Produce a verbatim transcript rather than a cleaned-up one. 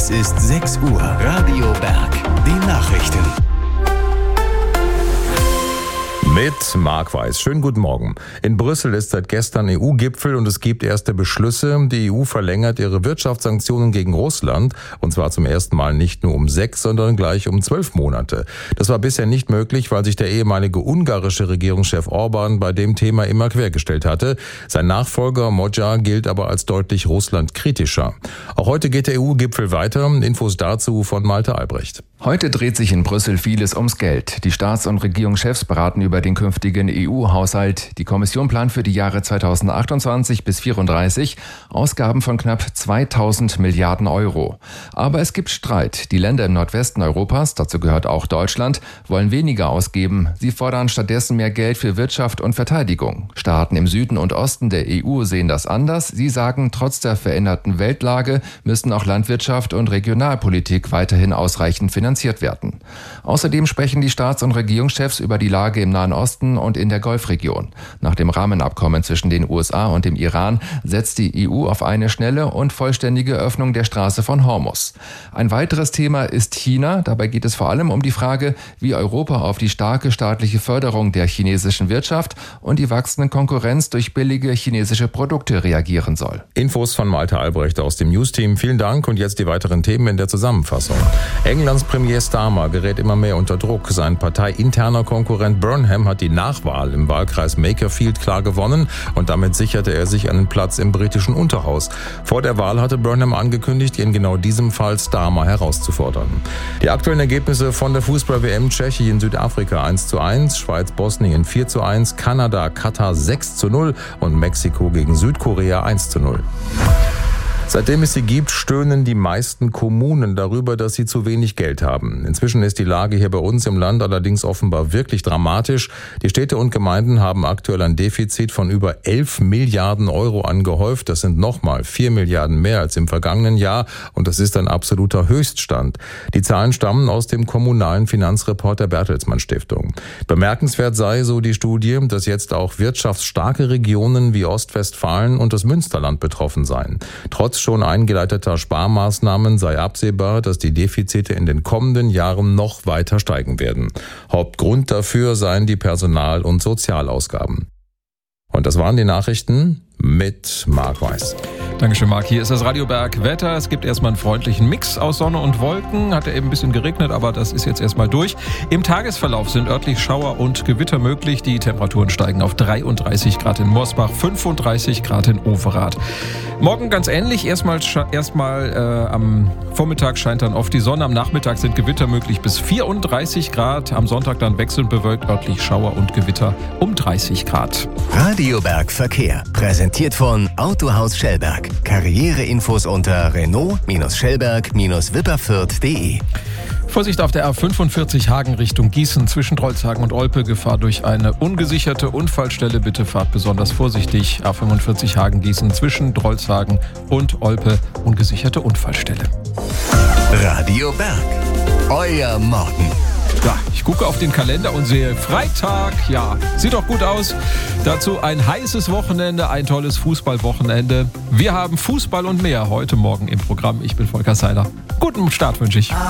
Es ist sechs Uhr. Radio Berg. Die Nachrichten. Mit Marc Weiß. Schönen guten Morgen. In Brüssel ist seit gestern E U-Gipfel und es gibt erste Beschlüsse. Die E U verlängert ihre Wirtschaftssanktionen gegen Russland und zwar zum ersten Mal nicht nur um sechs, sondern gleich um zwölf Monate. Das war bisher nicht möglich, weil sich der ehemalige ungarische Regierungschef Orban bei dem Thema immer quergestellt hatte. Sein Nachfolger Magyar gilt aber als deutlich russlandkritischer. Auch heute geht der E U-Gipfel weiter. Infos dazu von Malte Albrecht. Heute dreht sich in Brüssel vieles ums Geld. Die Staats- und Regierungschefs beraten über den künftigen E U-Haushalt. Die Kommission plant für die Jahre zweitausendachtundzwanzig bis vierunddreißig Ausgaben von knapp zweitausend Milliarden Euro. Aber es gibt Streit. Die Länder im Nordwesten Europas, dazu gehört auch Deutschland, wollen weniger ausgeben. Sie fordern stattdessen mehr Geld für Wirtschaft und Verteidigung. Staaten im Süden und Osten der E U sehen das anders. Sie sagen, trotz der veränderten Weltlage müssen auch Landwirtschaft und Regionalpolitik weiterhin ausreichend finanziert werden. Außerdem sprechen die Staats- und Regierungschefs über die Lage im Nahen Osten und in der Golfregion. Nach dem Rahmenabkommen zwischen den U S A und dem Iran setzt die E U auf eine schnelle und vollständige Öffnung der Straße von Hormuz. Ein weiteres Thema ist China. Dabei geht es vor allem um die Frage, wie Europa auf die starke staatliche Förderung der chinesischen Wirtschaft und die wachsende Konkurrenz durch billige chinesische Produkte reagieren soll. Infos von Malte Albrecht aus dem News-Team. Vielen Dank und jetzt die weiteren Themen in der Zusammenfassung. Englands Premier Starmer gerät immer mehr unter Druck. Sein parteiinterner Konkurrent Burnham hat die Nachwahl im Wahlkreis Makerfield klar gewonnen und damit sicherte er sich einen Platz im britischen Unterhaus. Vor der Wahl hatte Burnham angekündigt, in genau diesem Fall Starmer herauszufordern. Die aktuellen Ergebnisse von der Fußball-W M: Tschechien, Südafrika eins zu eins, Schweiz, Bosnien vier zu eins, Kanada, Katar sechs zu null und Mexiko gegen Südkorea eins zu null. Seitdem es sie gibt, stöhnen die meisten Kommunen darüber, dass sie zu wenig Geld haben. Inzwischen ist die Lage hier bei uns im Land allerdings offenbar wirklich dramatisch. Die Städte und Gemeinden haben aktuell ein Defizit von über elf Milliarden Euro angehäuft. Das sind nochmal vier Milliarden mehr als im vergangenen Jahr und das ist ein absoluter Höchststand. Die Zahlen stammen aus dem kommunalen Finanzreport der Bertelsmann Stiftung. Bemerkenswert sei, so die Studie, dass jetzt auch wirtschaftsstarke Regionen wie Ostwestfalen und das Münsterland betroffen seien. Trotz schon eingeleiteter Sparmaßnahmen sei absehbar, dass die Defizite in den kommenden Jahren noch weiter steigen werden. Hauptgrund dafür seien die Personal- und Sozialausgaben. Und das waren die Nachrichten mit Marc Weiß. Dankeschön, Marc. Hier ist das Radio Berg Wetter. Es gibt erstmal einen freundlichen Mix aus Sonne und Wolken. Hat ja eben ein bisschen geregnet, aber das ist jetzt erstmal durch. Im Tagesverlauf sind örtlich Schauer und Gewitter möglich. Die Temperaturen steigen auf dreiunddreißig Grad in Morsbach, fünfunddreißig Grad in Overath. Morgen ganz ähnlich. Erstmal, erstmal äh, am Vormittag scheint dann oft die Sonne. Am Nachmittag sind Gewitter möglich bis vierunddreißig Grad. Am Sonntag dann wechselnd bewölkt, örtlich Schauer und Gewitter um dreißig Grad. Radio Berg Verkehr. Präsentiert von Autohaus Schellberg. Karriereinfos unter Renault-Schellberg-Wipperfürth punkt de. Vorsicht auf der A fünfundvierzig Hagen Richtung Gießen zwischen Drolshagen und Olpe. Gefahr durch eine ungesicherte Unfallstelle. Bitte fahrt besonders vorsichtig. A fünfundvierzig Hagen Gießen zwischen Drolshagen und Olpe. Ungesicherte Unfallstelle. Radio Berg. Euer Morgen. Ja, ich gucke auf den Kalender und sehe Freitag. Ja, sieht doch gut aus. Dazu ein heißes Wochenende, ein tolles Fußballwochenende. Wir haben Fußball und mehr heute Morgen im Programm. Ich bin Volker Seiler. Guten Start wünsche ich.